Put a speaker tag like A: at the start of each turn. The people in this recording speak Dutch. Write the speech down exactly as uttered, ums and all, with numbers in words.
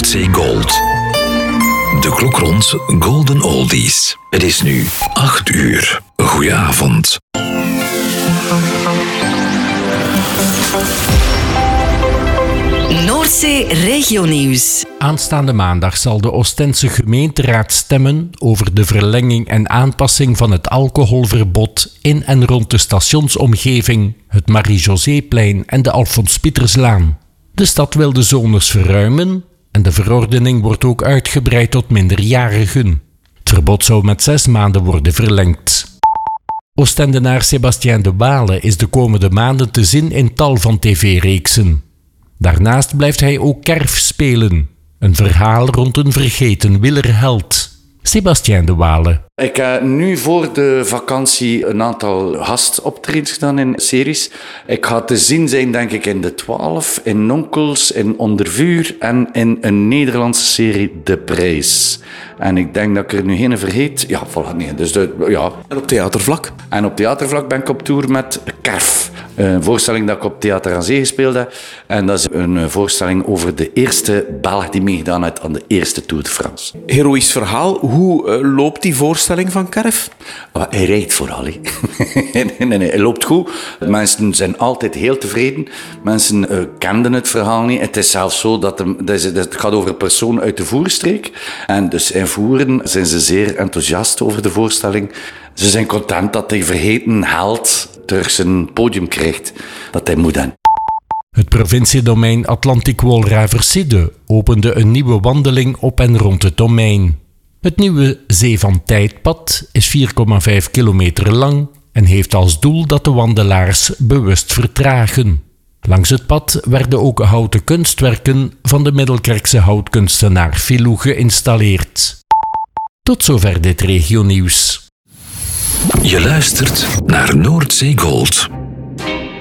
A: Noordzee Gold. De klok rond Golden Oldies. Het is nu acht uur. Goedenavond.
B: Noordzee Regionieuws.
C: Aanstaande maandag zal de Oostense gemeenteraad stemmen over de verlenging en aanpassing van het alcoholverbod in en rond de stationsomgeving, het Marie-Joséplein en de Alfons Pieterslaan. De stad wil de zones verruimen en de verordening wordt ook uitgebreid tot minderjarigen. Het verbod zou met zes maanden worden verlengd. Oostendenaar Sébastien de Waele is de komende maanden te zien in tal van tv-reeksen. Daarnaast blijft hij ook Kerf spelen, een verhaal rond een vergeten wielerheld. Sébastien de Waele.
D: Ik heb nu voor de vakantie een aantal gastoptredens gedaan in series. Ik ga te zien zijn, denk ik, in De Twaalf, in Nonkels, in Onder Vuur en in een Nederlandse serie, De Prijs. En ik denk dat ik er nu geen vergeet. Ja, voilà, nee. Dus de, ja.
E: En op theatervlak?
D: En op theatervlak ben ik op tour met Kerf. Een voorstelling dat ik op Theater aan Zee gespeeld heb. En dat is een voorstelling over de eerste Belg die meegedaan heeft aan de eerste Tour de France.
E: Heroïsch verhaal. Hoe uh, loopt die voorstelling van Kerf?
D: Oh, hij rijdt vooral. He. nee, nee, nee, hij loopt goed. Mensen zijn altijd heel tevreden. Mensen uh, kenden het verhaal niet. Het is zelfs zo dat, hem, dat, is, dat het gaat over een persoon uit de Voerstreek. En dus in Voeren zijn ze zeer enthousiast over de voorstelling. Ze zijn content dat hij vergeten held terug zijn podium krijgt dat hij moet hebben.
C: Het provinciedomein Atlantic-Wolraverside opende een nieuwe wandeling op en rond het domein. Het nieuwe Zee van Tijdpad is vier komma vijf kilometer lang en heeft als doel dat de wandelaars bewust vertragen. Langs het pad werden ook houten kunstwerken van de Middelkerkse houtkunstenaar Filou geïnstalleerd. Tot zover dit regionieuws.
A: Je luistert naar Noordzee Gold.